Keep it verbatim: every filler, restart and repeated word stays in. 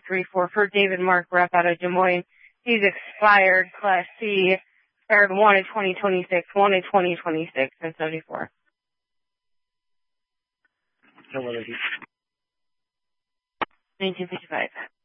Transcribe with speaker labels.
Speaker 1: three four for David Mark, rep out of Des Moines. He's expired, Class C, expired one in twenty twenty-six, one in twenty twenty-six, and seventy-four. nineteen fifty-five.